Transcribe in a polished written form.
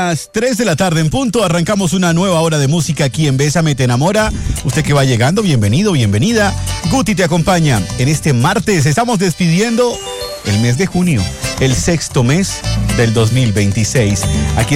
Las 3 de la tarde en punto, arrancamos una nueva hora de música aquí en Bésame Te Enamora. Usted que va llegando, bienvenido, bienvenida. Guti te acompaña en este martes. Estamos despidiendo el mes de junio, el sexto mes del 2026. Aquí